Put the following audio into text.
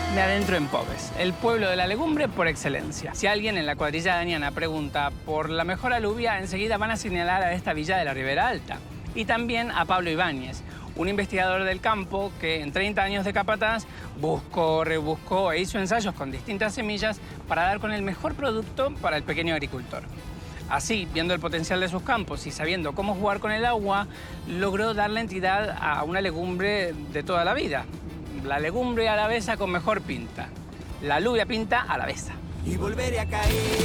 Me adentro en Pobes, el pueblo de la legumbre por excelencia. Si alguien en la cuadrilla dañana pregunta por la mejor alubia, enseguida van a señalar a esta villa de la Ribera Alta. Y también a Pablo Ibáñez, un investigador del campo que en 30 años de capataz buscó, rebuscó e hizo ensayos con distintas semillas para dar con el mejor producto para el pequeño agricultor. Así, viendo el potencial de sus campos y sabiendo cómo jugar con el agua, logró darle entidad a una legumbre de toda la vida. La legumbre alavesa con mejor pinta. La alubia pinta alavesa. Y volveré a caer.